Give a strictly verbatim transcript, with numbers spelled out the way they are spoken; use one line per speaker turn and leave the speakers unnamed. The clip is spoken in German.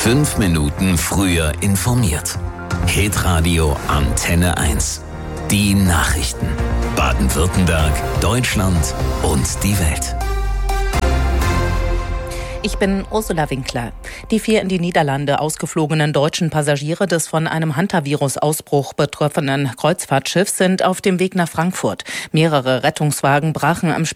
Fünf Minuten früher informiert. Hitradio Antenne eins. Die Nachrichten. Baden-Württemberg, Deutschland und die Welt.
Ich bin Ursula Winkler. Die vier in die Niederlande ausgeflogenen deutschen Passagiere des von einem Hantavirus-Ausbruch betroffenen Kreuzfahrtschiffs sind auf dem Weg nach Frankfurt. Mehrere Rettungswagen brachen am